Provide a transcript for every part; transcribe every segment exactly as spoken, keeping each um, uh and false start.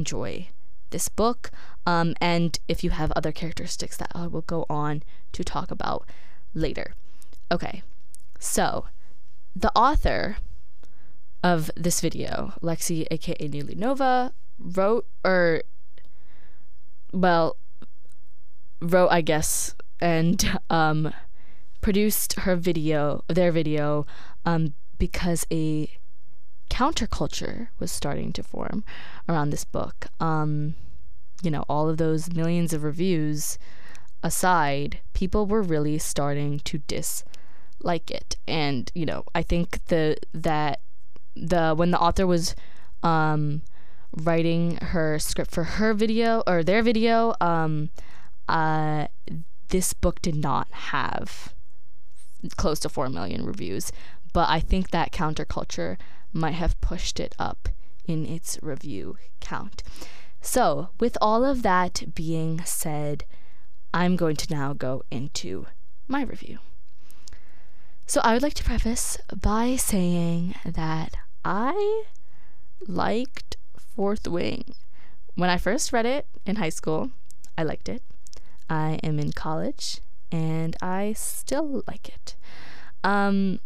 enjoy this book, um, and if you have other characteristics that I will go on to talk about later. Okay, so the author of this video, Lexi, aka Newly Nova, wrote, or, well, wrote, I guess, and um, produced her video, their video, um, because a counterculture was starting to form around this book. Um, you know, all of those millions of reviews aside, people were really starting to dislike it. And, you know, I think the that the when the author was um, writing her script for her video or their video, um, uh, this book did not have close to four million reviews. But I think that counterculture might have pushed it up in its review count. So, with all of that being said, I'm going to now go into my review. So, I would like to preface by saying that I liked Fourth Wing. When I first read it in high school, I liked it. I am in college, and I still like it. Um,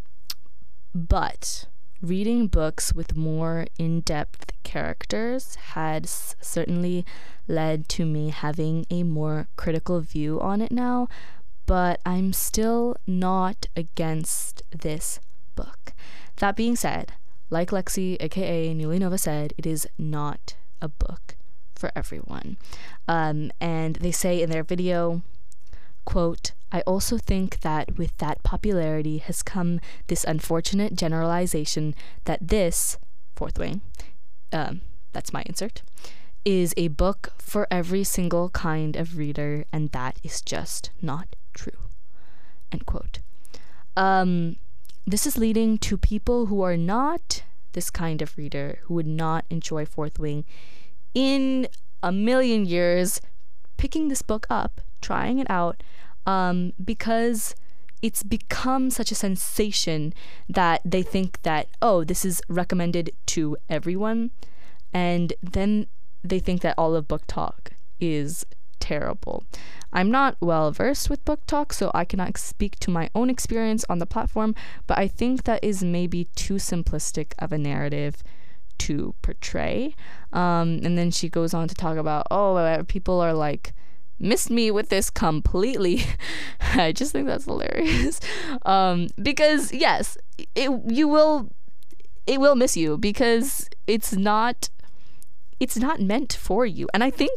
but reading books with more in-depth characters had s- certainly led to me having a more critical view on it now, but I'm still not against this book. That being said, like Lexi, aka Newly Nova, said, it is not a book for everyone. Um, and they say in their video, quote, I also think that with that popularity has come this unfortunate generalization that this, Fourth Wing, um, that's my insert, is a book for every single kind of reader, and that is just not true, end quote. Um, this is leading to people who are not this kind of reader, who would not enjoy Fourth Wing, in a million years, picking this book up, trying it out, um, because it's become such a sensation that they think that, oh, this is recommended to everyone, and then they think that all of Book Talk is terrible. I'm not well versed with Book Talk, so I cannot speak to my own experience on the platform, but I think that is maybe too simplistic of a narrative to portray. Um, and then she goes on to talk about, oh, uh, people are like, missed me with this completely. I just think that's hilarious. Um, because yes, it you will it will miss you because it's not it's not meant for you. And I think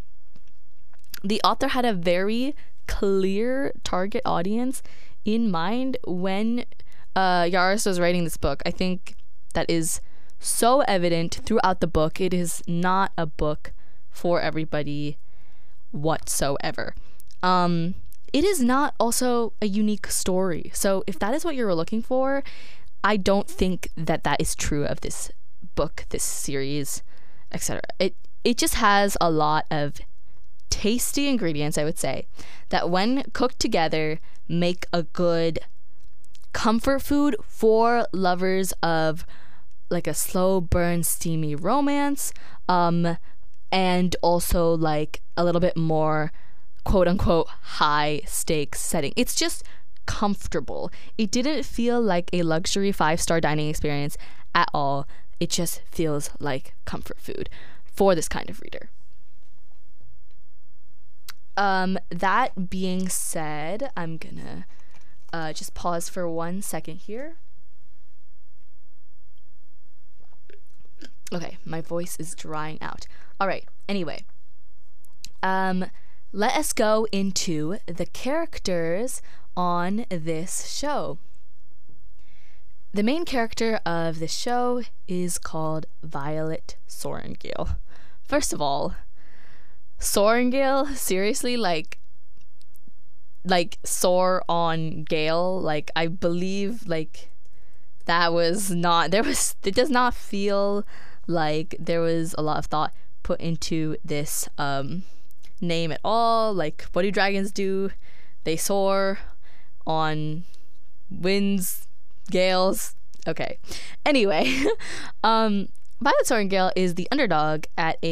the author had a very clear target audience in mind when uh, Yaris was writing this book. I think that is so evident throughout the book. It is not a book for everybody whatsoever. Um, it is not also a unique story. So if that is what you're looking for, I don't think that that is true of this book, this series, et cetera. It it just has a lot of tasty ingredients, I would say, that when cooked together make a good comfort food for lovers of like a slow burn, steamy romance, um, and also like a little bit more quote unquote high stakes setting. It's just comfortable. It didn't feel like a luxury five-star dining experience at all. It just feels like comfort food for this kind of reader. Um, that being said, I'm gonna uh, just pause for one second here. Okay, my voice is drying out. All right, anyway. Um, let us go into the characters on this show. The main character of this show is called Violet Sorrengail. First of all, Sorrengail, seriously, like, like, soar on Gale, like, I believe, like, that was not, there was, it does not feel like there was a lot of thought put into this, um, name at all. Like, what do dragons do? They soar on winds, gales. Okay. Anyway, um, Violet Sorrengail is the underdog at a